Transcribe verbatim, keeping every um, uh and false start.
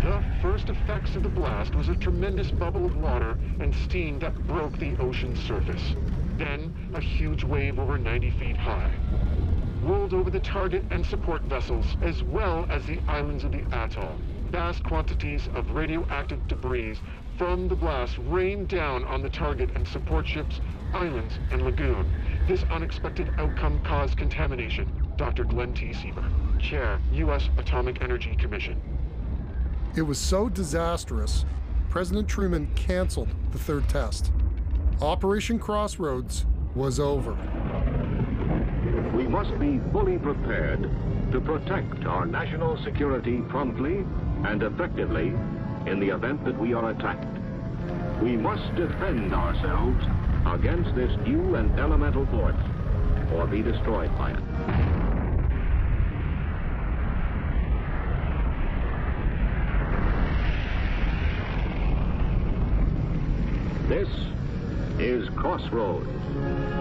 The first effects of the blast was a tremendous bubble of water and steam that broke the ocean's surface. Then, a huge wave over ninety feet high rolled over the target and support vessels, as well as the islands of the atoll. Vast quantities of radioactive debris from the blast rained down on the target and support ships, islands, and lagoon. This unexpected outcome caused contamination. Doctor Glenn T. Sieber, Chair, U S Atomic Energy Commission. It was so disastrous, President Truman canceled the third test. Operation Crossroads was over. We must be fully prepared to protect our national security promptly and effectively in the event that we are attacked. We must defend ourselves against this new and elemental force or be destroyed by it. This is Crossroads.